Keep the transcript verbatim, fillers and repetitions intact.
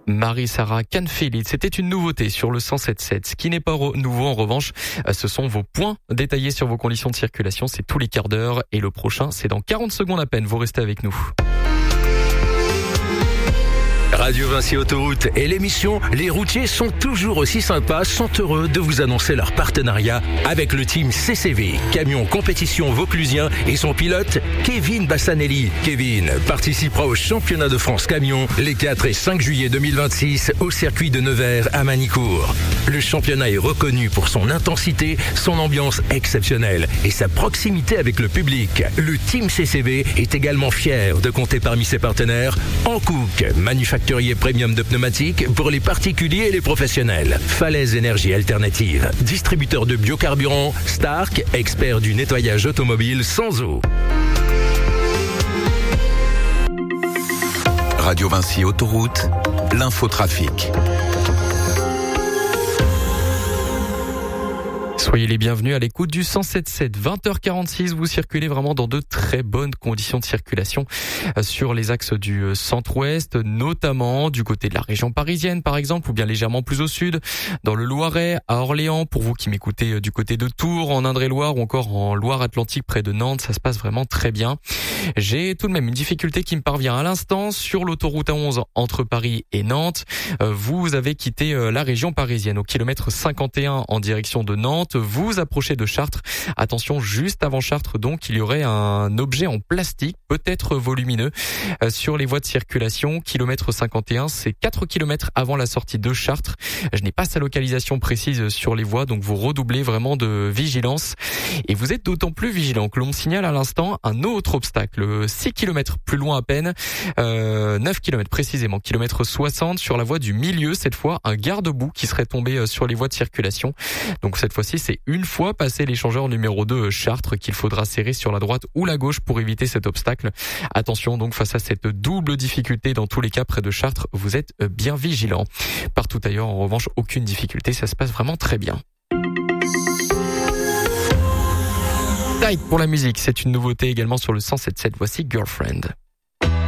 Marie-Sarah Canfield. C'était une nouveauté sur le cent sept sept. Ce qui n'est pas re- nouveau en revanche, ce sont vos points détaillés sur vos conditions de circulation. C'est tous les quarts d'heure et le prochain, c'est dans quarante secondes à peine. Vous restez avec nous. Radio Vinci Autoroute et l'émission Les routiers sont toujours aussi sympas sont heureux de vous annoncer leur partenariat avec le team C C V, camion compétition vauclusien et son pilote Kevin Bassanelli. Kevin participera au championnat de France camion les quatre et cinq juillet deux mille vingt-six au circuit de Nevers à Manicourt. Le championnat est reconnu pour son intensité, son ambiance exceptionnelle et sa proximité avec le public. Le team C C V est également fier de compter parmi ses partenaires Hankook, manufacturier premium de pneumatiques pour les particuliers et les professionnels. Falaise Énergie Alternative, distributeur de biocarburants. Stark, expert du nettoyage automobile sans eau. Radio Vinci Autoroute, l'infotrafic. Soyez les bienvenus à l'écoute du cent sept sept. vingt heures quarante-six, vous circulez vraiment dans de très bonnes conditions de circulation sur les axes du centre-ouest, notamment du côté de la région parisienne par exemple, ou bien légèrement plus au sud, dans le Loiret, à Orléans, pour vous qui m'écoutez du côté de Tours, en Indre-et-Loire ou encore en Loire-Atlantique près de Nantes, ça se passe vraiment très bien. J'ai tout de même une difficulté qui me parvient à l'instant sur l'autoroute A onze entre Paris et Nantes. Vous avez quitté la région parisienne au kilomètre cinquante et un en direction de Nantes. Vous approchez de Chartres. Attention, juste avant Chartres, donc, il y aurait un objet en plastique, peut-être volumineux, euh, sur les voies de circulation. Kilomètre cinquante et un, c'est quatre kilomètres avant la sortie de Chartres. Je n'ai pas sa localisation précise sur les voies, donc vous redoublez vraiment de vigilance. Et vous êtes d'autant plus vigilant que l'on me signale à l'instant un autre obstacle, six kilomètres plus loin à peine, euh, neuf kilomètres précisément, kilomètre soixante, sur la voie du milieu, cette fois, un garde-boue qui serait tombé sur les voies de circulation. Donc cette fois-ci, c'est une fois passé l'échangeur numéro deux Chartres qu'il faudra serrer sur la droite ou la gauche pour éviter cet obstacle. Attention donc face à cette double difficulté, dans tous les cas près de Chartres, vous êtes bien vigilant. Partout ailleurs, en revanche, aucune difficulté, ça se passe vraiment très bien. Tight pour la musique, c'est une nouveauté également sur le cent sept sept. Voici Girlfriend.